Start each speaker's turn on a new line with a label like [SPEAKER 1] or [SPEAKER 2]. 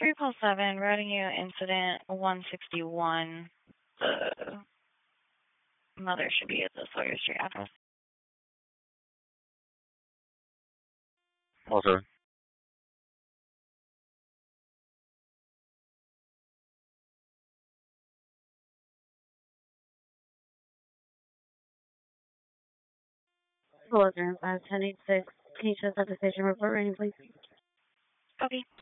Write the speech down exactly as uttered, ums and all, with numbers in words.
[SPEAKER 1] three call seven, routing you incident one sixty-one. The mother should be at the Sawyer Street address.
[SPEAKER 2] Also.
[SPEAKER 3] Hello, five ten eight six. Can you check that decision report rating, please?
[SPEAKER 1] Okay.